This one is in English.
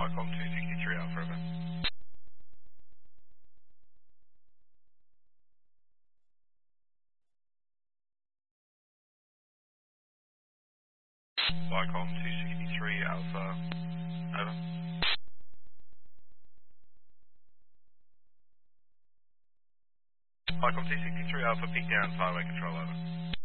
Vicom 263 Alpha, over. Vicom 263 Alpha, over. Vicom 263 Alpha, peak down, highway control, over.